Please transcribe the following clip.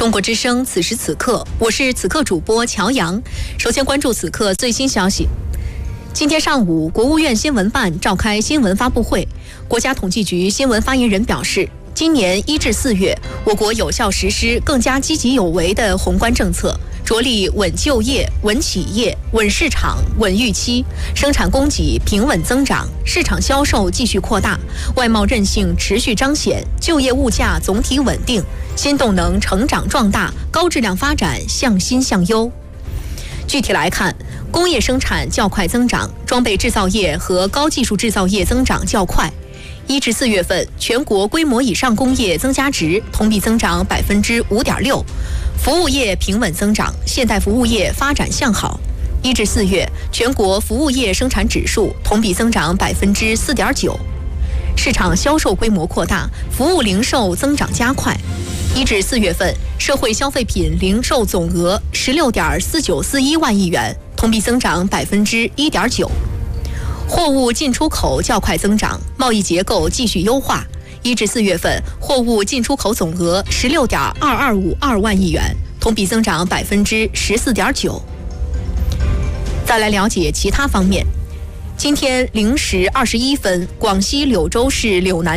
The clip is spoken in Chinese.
中国之声，此时此刻，我是此刻主播乔阳。首先关注此刻最新消息。今天上午，国务院新闻办召开新闻发布会。国家统计局新闻发言人表示，今年1至4月，我国有效实施更加积极有为的宏观政策，着力稳就业、稳企业、稳市场、稳预期，生产供给平稳增长，市场销售继续扩大，外贸韧性持续彰显，就业物价总体稳定，新动能成长壮大，高质量发展向新向优。具体来看，工业生产较快增长，装备制造业和高技术制造业增长较快。1至4月份，全国规模以上工业增加值同比增长5.6%，服务业平稳增长，现代服务业发展向好。1至4月，全国服务业生产指数同比增长4.9%，市场销售规模扩大，服务零售增长加快。1至4月份，社会消费品零售总额16.4941万亿元，同比增长1.9%。货物进出口较快增长，贸易结构继续优化。1至4月份，货物进出口总额16.2252万亿元，同比增长14.9%。再来了解其他方面。今天0时21分，广西柳州市柳南